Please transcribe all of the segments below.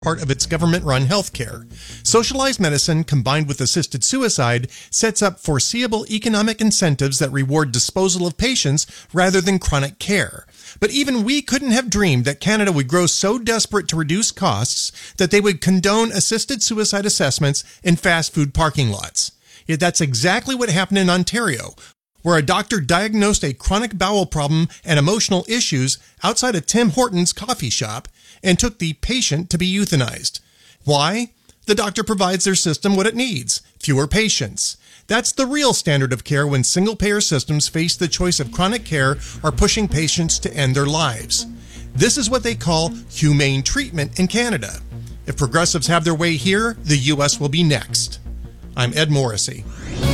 part of its government-run healthcare. Socialized medicine combined with assisted suicide sets up foreseeable economic incentives that reward disposal of patients rather than chronic care. But even we couldn't have dreamed that Canada would grow so desperate to reduce costs that they would condone assisted suicide assessments in fast food parking lots. Yet that's exactly what happened in Ontario, where a doctor diagnosed a chronic bowel problem and emotional issues outside a Tim Hortons coffee shop and took the patient to be euthanized. Why? The doctor provides their system what it needs: fewer patients. That's the real standard of care when single-payer systems face the choice of chronic care or pushing patients to end their lives. This is what they call humane treatment in Canada. If progressives have their way here, the U.S. will be next. I'm Ed Morrissey.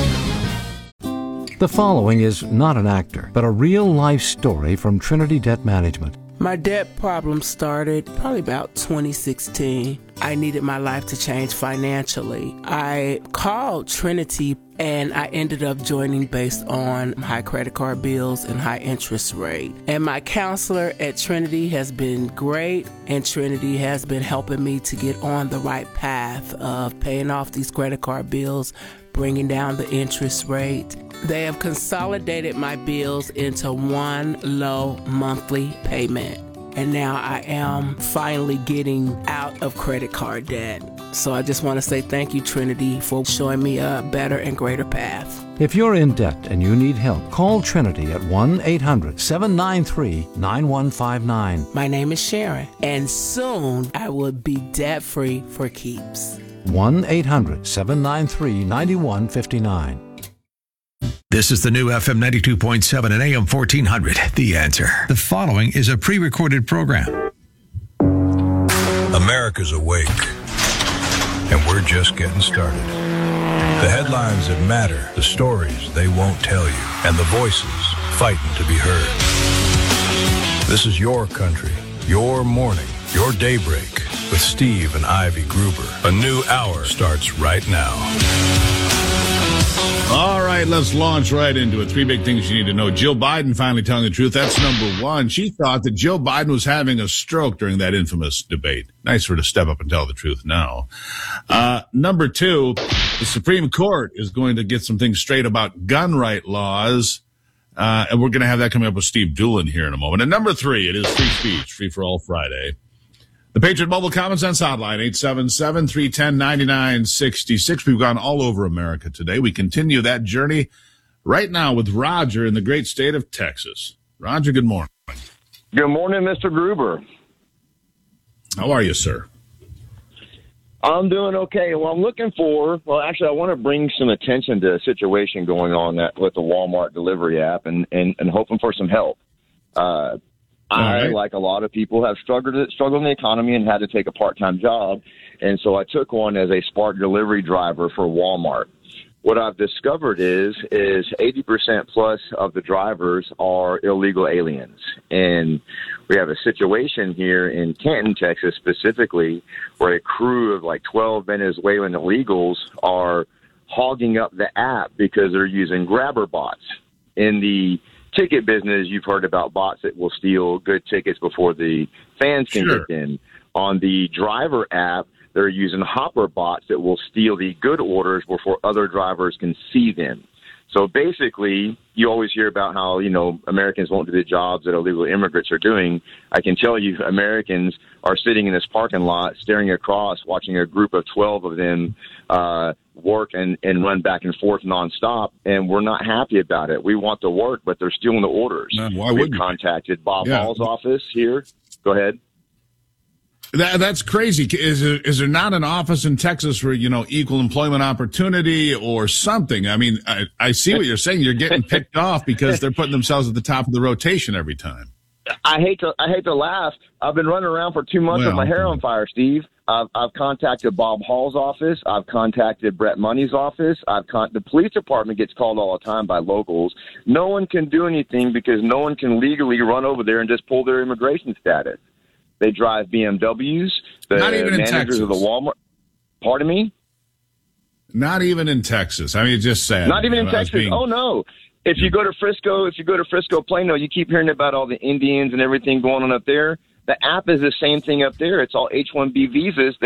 The following is not an actor, but a real-life story from Trinity Debt Management. My debt problem started probably about 2016. I needed my life to change financially. I called Trinity and I ended up joining based on high credit card bills and high interest rate. And my counselor at Trinity has been great, and Trinity has been helping me to get on the right path of paying off these credit card bills, bringing down the interest rate. They have consolidated my bills into one low monthly payment. And now I am finally getting out of credit card debt. So I just want to say thank you, Trinity, for showing me a better and greater path. If you're in debt and you need help, call Trinity at 1-800-793-9159. My name is Sharon, and soon I will be debt-free for keeps. 1-800-793-9159. This is the new FM 92.7 and AM 1400, The Answer. The following is a pre-recorded program. America's awake, and we're just getting started. The headlines that matter, the stories they won't tell you, and the voices fighting to be heard. This is your country, your morning, your daybreak with Steve and Ivy Gruber. A new hour starts right now. All right, let's launch right into it. 3 big things you need to know. Jill Biden finally telling the truth. That's number one. She thought that Joe Biden was having a stroke during that infamous debate. Nice for her to step up and tell the truth now. Number two, the Supreme Court is going to get some things straight about gun right laws. And we're going to have that coming up with Steve Doolin here in a moment. And number three, it is free speech, Free for All Friday. The Patriot Mobile Common Sense Hotline, 877-310-9966. We've gone all over America today. We continue that journey right now with Roger in the great state of Texas. Roger, good morning. Good morning, Mr. Gruber. How are you, sir? I'm doing okay. Well, I'm looking for, actually, I want to bring some attention to a situation going on with the Walmart delivery app and hoping for some help. I, like a lot of people, have struggled in the economy and had to take a part-time job, and so I took one as a Spark delivery driver for Walmart. What I've discovered is 80% plus of the drivers are illegal aliens, and we have a situation here in Canton, Texas, specifically, where a crew of like 12 Venezuelan illegals are hogging up the app because they're using grabber bots. In the ticket business, you've heard about bots that will steal good tickets before the fans can get in. On the driver app, they're using hopper bots that will steal the good orders before other drivers can see them. So basically, you always hear about how, Americans won't do the jobs that illegal immigrants are doing. I can tell you Americans are sitting in this parking lot, staring across, watching a group of 12 of them work and run back and forth nonstop, and we're not happy about it. We want the work, but they're stealing the orders. Man, why We've wouldn't you? contacted Bob Hall's office here. Go ahead. That's crazy. Is there not an office in Texas for, equal employment opportunity or something? I mean, I see what you're saying. You're getting picked off because they're putting themselves at the top of the rotation every time. I hate to laugh. I've been running around for 2 months with my hair on fire, Steve. I've contacted Bob Hall's office. I've contacted Brett Money's office. The police department gets called all the time by locals. No one can do anything because no one can legally run over there and just pull their immigration status. They drive BMWs. The Not even in managers Texas. of the Walmart. Pardon me? Not even in Texas. I mean, it's just sad. Not even in Texas. Oh no. If you go to Frisco, Plano, you keep hearing about all the Indians and everything going on up there. The app is the same thing up there. It's all H-1B visas.